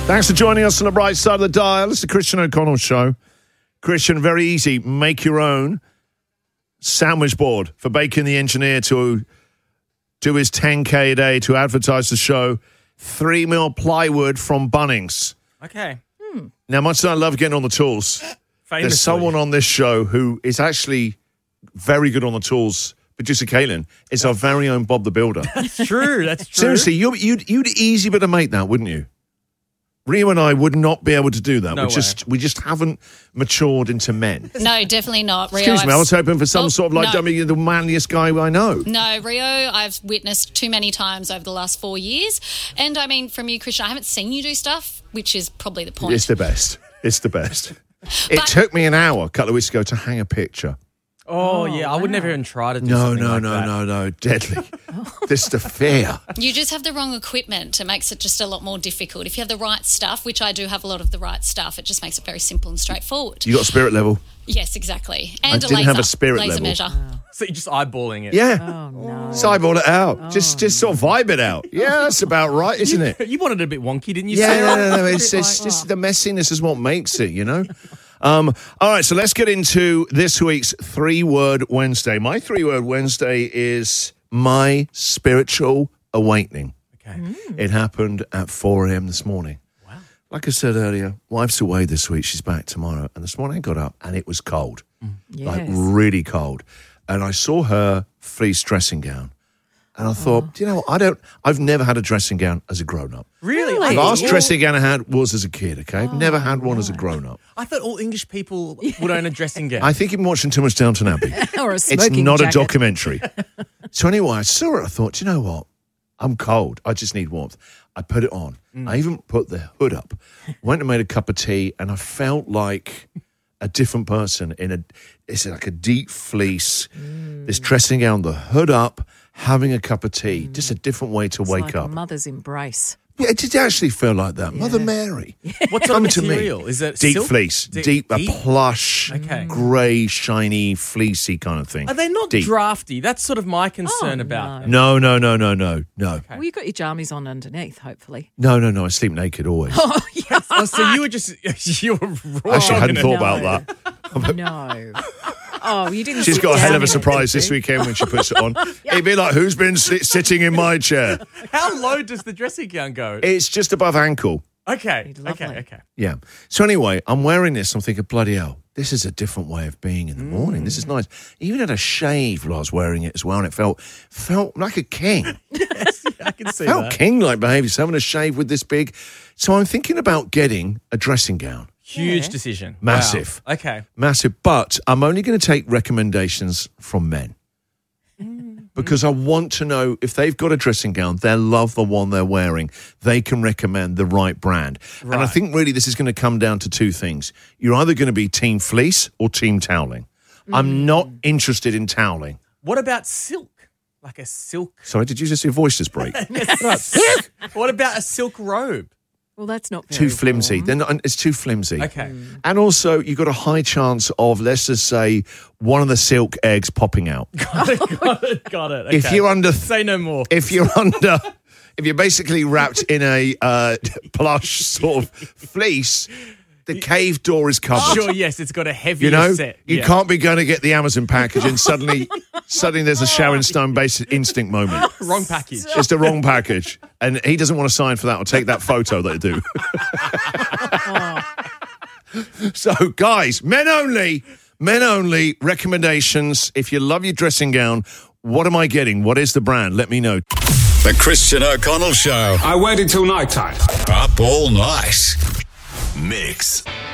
Thanks for joining us on the bright side of the dial. It's the Christian O'Connell Show. Christian, very easy. Make your own sandwich board for Bacon the Engineer to do his 10K a day to advertise the show. 3 mil plywood from Bunnings. Okay. Now, much as I love getting on the tools, there's someone on this show who is actually very good on the tools. Producer Caitlin is our very own Bob the Builder. That's true. Seriously, you'd easy bit to make that, wouldn't you? Rio and I would not be able to do that. We just haven't matured into men. No, definitely not. Rio, Excuse me, I was hoping for some sort of the manliest guy I know. No, Rio, I've witnessed too many times over the last 4 years. And I mean, from you, Christian, I haven't seen you do stuff, which is probably the point. It's the best. It took me an hour a couple of weeks ago to hang a picture. Oh, yeah. I would never even try to do something like that. No. Deadly. This is the fear. You just have the wrong equipment. It makes it just a lot more difficult. If you have the right stuff, which I do have a lot of the right stuff, it just makes it very simple and straightforward. You got a spirit level? Yes, exactly. And I didn't have a spirit laser level. measure. Oh. So you're just eyeballing it. Yeah. Oh, no. Just eyeball it out. Just sort of vibe it out. Yeah, that's about right, isn't it? You wanted it a bit wonky, didn't you? Yeah, Sarah? no. It's just the messiness is what makes it, you know? All right, so let's get into this week's 3-Word Wednesday. My 3-Word Wednesday is my spiritual awakening. Okay. It happened at 4 a.m. this morning. Wow. Like I said earlier, wife's away this week. She's back tomorrow. And this morning I got up and it was cold, like really cold. And I saw her fleece dressing gown. And I thought, do you know what? I've never had a dressing gown as a grown-up. Really? The last dressing gown I had was as a kid, okay? I've never had one as a grown-up. I thought all English people would own a dressing gown. I think you've been watching too much Downton Abbey. Or a It's smoking not jacket. a documentary. So anyway, I saw it. I thought, do you know what? I'm cold. I just need warmth. I put it on. I even put the hood up. Went and made a cup of tea, and I felt like a different person it's like a deep fleece, this dressing gown, the hood up, having a cup of tea. Just a different way to wake like up. A mother's embrace. Yeah, it did actually feel like that. Mother Mary. What sort of Come to me. material? Is it Deep silk? fleece. Deep, a plush, Okay. grey, shiny, fleecy kind of thing. Are they not Deep. drafty? That's sort of my concern about them. No. Well, you got your jammies on underneath, hopefully. No. I sleep naked always. Oh, yes. Oh, so you were just you were wrong. Actually, I hadn't in it. thought about that. No. Oh, you didn't. She's sit got a hell down of a in it, surprise did this you? weekend when she puts it on. It'd be like, who's been sitting in my chair? How low does the dressing gown go? It's just above ankle. Okay. Lovely. Yeah. So anyway, I'm wearing this. I'm thinking, bloody hell, this is a different way of being in the morning. This is nice. I even had a shave while I was wearing it as well, and it felt like a king. I can see Felt that. king-like behaviour. So having a shave with this big. So I'm thinking about getting a dressing gown. Huge decision. Massive. Wow. Okay. Massive. But I'm only going to take recommendations from men. Because I want to know if they've got a dressing gown, they'll love the one they're wearing. They can recommend the right brand. And I think really this is going to come down to two things. You're either going to be team fleece or team toweling. I'm not interested in toweling. What about silk? Like a silk. Sorry, did you just see your voice just break? What about a silk robe? Well, that's not Too very flimsy. warm. They're not, it's too flimsy. Okay. And also, you've got a high chance of, let's just say, one of the silk eggs popping out. Got it. Okay. If you're under... Say no more. If you're basically wrapped in a plush sort of fleece, the cave door is covered. Sure, yes, it's got a heavier You know, set. you Yeah. can't be going to get the Amazon package and suddenly there's a Sharon Stone basic instinct moment. Wrong package. It's the wrong package. And he doesn't want to sign for that or take that photo that I do. So, guys, men only recommendations. If you love your dressing gown, what am I getting? What is the brand? Let me know. The Christian O'Connell Show. I waited till night time. Up all night. Mix.